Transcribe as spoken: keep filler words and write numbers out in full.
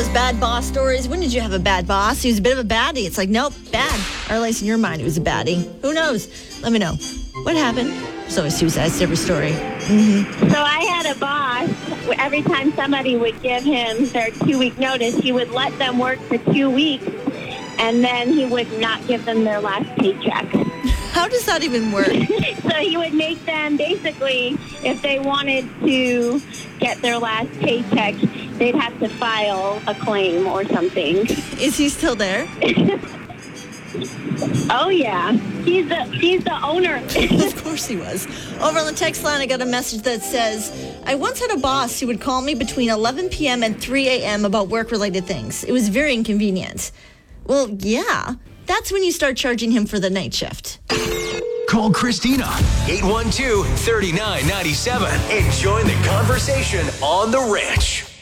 those bad boss stories. When did you have a bad boss? He was a bit of a baddie. It's like, nope, bad. Or at least in your mind, he was a baddie. Who knows? Let me know. What happened? There's always two sides to every story. Mm-hmm. So I had a boss. Every time somebody would give him their two-week notice, he would let them work for two weeks, and then he would not give them their last paycheck. How does that even work? So he would make them, basically, if they wanted to get their last paycheck, they'd have to file a claim or something. Is he still there? Oh, yeah. He's the, he's the owner. Of course he was. Over on the text line, I got a message that says, I once had a boss who would call me between eleven p.m. and three a.m. about work-related things. It was very inconvenient. Well, yeah. That's when you start charging him for the night shift. Call Christina, eight one two, three nine nine seven, and join the conversation on The Ranch.